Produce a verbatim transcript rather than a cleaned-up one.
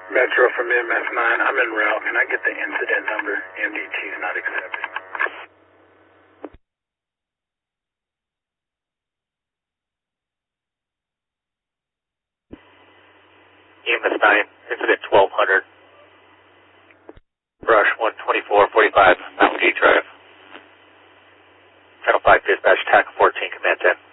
Metro from M S nine, I'm en route. Can I get the incident number? M D T is not accepted. E M S nine, incident twelve hundred. Brush one twenty-four forty-five, Mountain Gate Drive. Channel five dispatch, T A C fourteen, command ten.